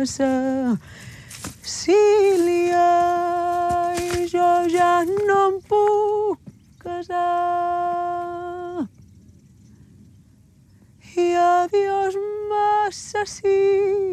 Cecília, i jo ja no em puc casar. I adiós, ma Cecília,